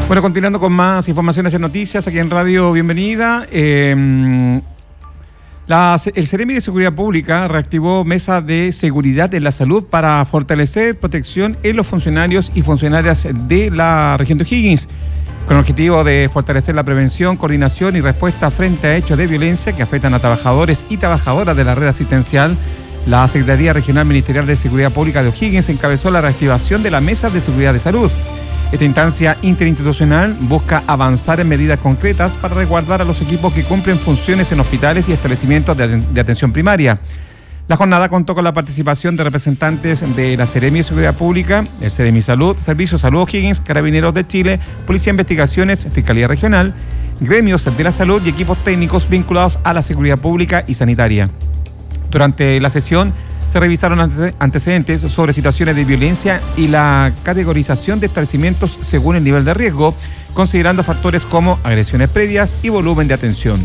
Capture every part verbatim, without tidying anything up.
Bueno, continuando con más informaciones y noticias aquí en Radio Bienvenida. Eh, la, el Seremi de Seguridad Pública reactivó mesa de seguridad en la salud para fortalecer protección en los funcionarios y funcionarias de la región de O'Higgins, con el objetivo de fortalecer la prevención, coordinación y respuesta frente a hechos de violencia que afectan a trabajadores y trabajadoras de la red asistencial. La Secretaría Regional Ministerial de Seguridad Pública de O'Higgins encabezó la reactivación de la Mesa de Seguridad de Salud. Esta instancia interinstitucional busca avanzar en medidas concretas para resguardar a los equipos que cumplen funciones en hospitales y establecimientos de, de atención primaria. La jornada contó con la participación de representantes de la Seremi de Seguridad Pública, el Seremi Salud, Servicio Salud O'Higgins, Carabineros de Chile, Policía de Investigaciones, Fiscalía Regional, gremios de la salud y equipos técnicos vinculados a la seguridad pública y sanitaria. Durante la sesión se revisaron antecedentes sobre situaciones de violencia y la categorización de establecimientos según el nivel de riesgo, considerando factores como agresiones previas y volumen de atención.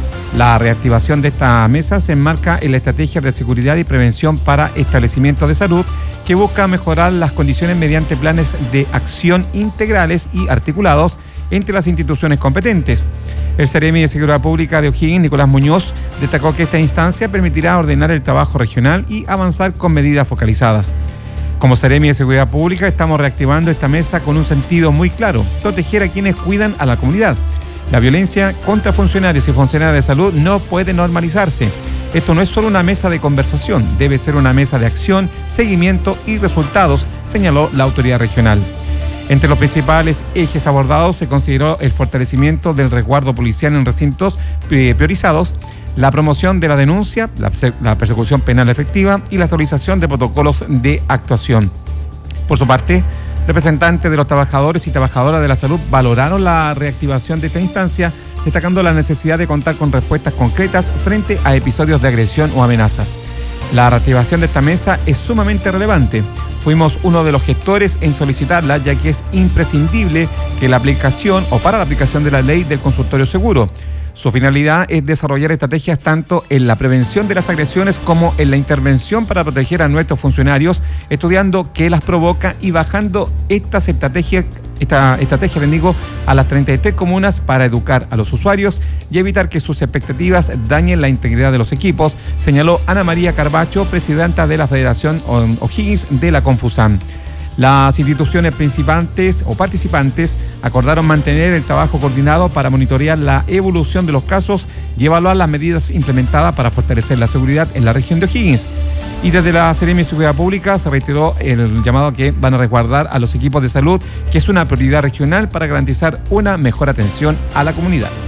La reactivación de esta mesa se enmarca en la estrategia de seguridad y prevención para establecimientos de salud, que busca mejorar las condiciones mediante planes de acción integrales y articulados entre las instituciones competentes. El Seremi de Seguridad Pública de O'Higgins, Nicolás Muñoz, destacó que esta instancia permitirá ordenar el trabajo regional y avanzar con medidas focalizadas. Como Seremi de Seguridad Pública estamos reactivando esta mesa con un sentido muy claro: proteger a quienes cuidan a la comunidad. La violencia contra funcionarios y funcionarias de salud no puede normalizarse. Esto no es solo una mesa de conversación, debe ser una mesa de acción, seguimiento y resultados, señaló la autoridad regional. Entre los principales ejes abordados se consideró el fortalecimiento del resguardo policial en recintos priorizados, la promoción de la denuncia, la, la persecución penal efectiva y la actualización de protocolos de actuación. Por su parte, representantes de los trabajadores y trabajadoras de la salud valoraron la reactivación de esta instancia, destacando la necesidad de contar con respuestas concretas frente a episodios de agresión o amenazas. La reactivación de esta mesa es sumamente relevante. Fuimos uno de los gestores en solicitarla, ya que es imprescindible que la aplicación o para la aplicación de la ley del consultorio seguro. Su finalidad es desarrollar estrategias tanto en la prevención de las agresiones como en la intervención para proteger a nuestros funcionarios, estudiando qué las provoca y bajando estas estrategias, esta estrategia, bendigo, a las treinta y tres comunas para educar a los usuarios y evitar que sus expectativas dañen la integridad de los equipos, señaló Ana María Carbacho, presidenta de la Federación O'Higgins de la Confusam. Las instituciones participantes o participantes acordaron mantener el trabajo coordinado para monitorear la evolución de los casos y evaluar las medidas implementadas para fortalecer la seguridad en la región de O'Higgins. Y desde la Seremi de Seguridad Pública se reiteró el llamado que van a resguardar a los equipos de salud, que es una prioridad regional para garantizar una mejor atención a la comunidad.